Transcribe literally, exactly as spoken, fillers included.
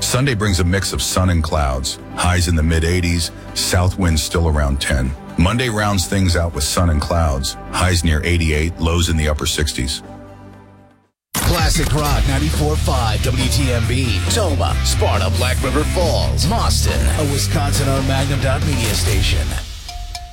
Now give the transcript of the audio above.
Sunday brings a mix of sun and clouds. Highs in the mid eighties, south winds still around ten. Monday rounds things out with sun and clouds. Highs near eighty-eight, lows in the upper sixties. Classic Rock ninety-four point five W T M B, Toma, Sparta, Black River Falls, Mauston, a Wisconsin-owned Magnum Dot Media station.